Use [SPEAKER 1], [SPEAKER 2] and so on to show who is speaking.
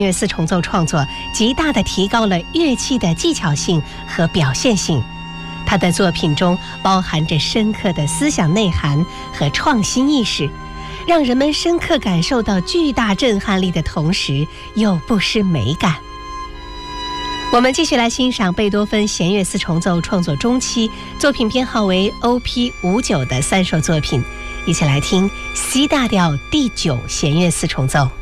[SPEAKER 1] 乐四重奏创作极大地提高了乐器的技巧性和表现性。他的作品中包含着深刻的思想内涵和创新意识，让人们深刻感受到巨大震撼力的同时又不失美感。我们继续来欣赏贝多芬弦乐四重奏创作中期，作品编号为 OP59 的3首作品，一起来听 C 大调第9弦乐四重奏。